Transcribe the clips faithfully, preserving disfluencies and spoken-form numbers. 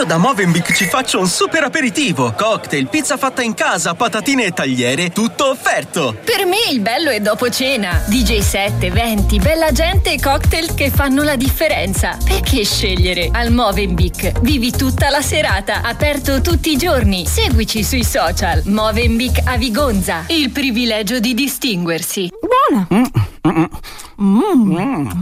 da Movenpick ci faccio un super aperitivo. Cocktail, pizza fatta in casa, patatine e tagliere, tutto offerto. Per me il bello è dopo cena. D J set, eventi, bella gente e cocktail che fanno la differenza. Perché scegliere? Al Movenpick vivi tutta la serata, aperto tutti i giorni. Seguici sui social. Movenpick a Vigonza. Il privilegio di distinguersi. Buona! Mm, mm, mm. Mm.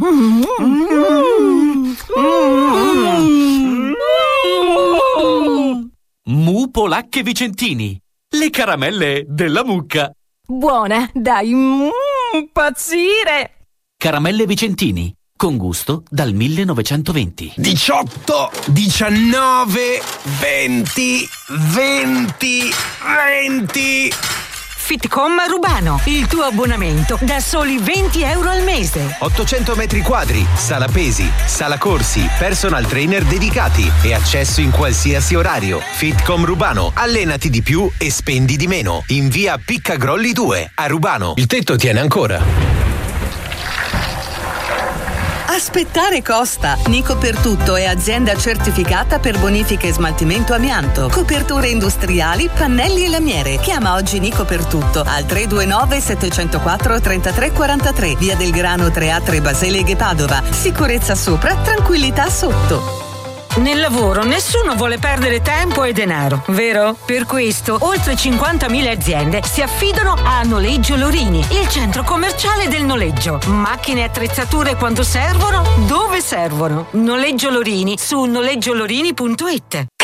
Mu Polacche Vicentini, le caramelle della mucca. Buona, dai, mm, impazzire! Caramelle Vicentini, con gusto dal millenovecentoventi. diciotto, diciannove, venti, venti, venti. Fitcom Rubano, il tuo abbonamento da soli venti euro al mese. ottocento metri quadri, sala pesi, sala corsi, personal trainer dedicati e accesso in qualsiasi orario. Fitcom Rubano, allenati di più e spendi di meno. In via Piccagrolli due, a Rubano. Il tetto tiene ancora. Aspettare costa. Nico per tutto è azienda certificata per bonifica e smaltimento amianto, coperture industriali, pannelli e lamiere. Chiama oggi Nico per tutto al tre due nove sette zero quattro tre tre quattro tre, via del Grano tre A tre Baseleghe Padova. Sicurezza sopra, tranquillità sotto. Nel lavoro nessuno vuole perdere tempo e denaro, vero? Per questo oltre cinquantamila aziende si affidano a Noleggio Lorini, il centro commerciale del noleggio. Macchine e attrezzature quando servono, dove servono. Noleggio Lorini su noleggiolorini punto it.